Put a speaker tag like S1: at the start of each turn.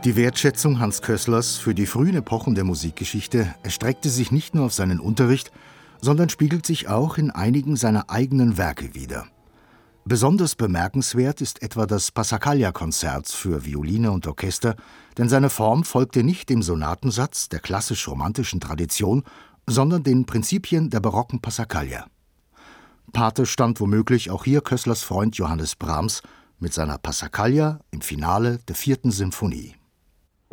S1: Die Wertschätzung Hans Kösslers für die frühen Epochen der Musikgeschichte erstreckte sich nicht nur auf seinen Unterricht, sondern spiegelt sich auch in einigen seiner eigenen Werke wider. Besonders bemerkenswert ist etwa das Passacaglia-Konzert für Violine und Orchester, denn seine Form folgte nicht dem Sonatensatz der klassisch-romantischen Tradition, sondern den Prinzipien der barocken Passacaglia. Pate stand womöglich auch hier Kösslers Freund Johannes Brahms mit seiner Passacaglia im Finale der 4. Symphonie.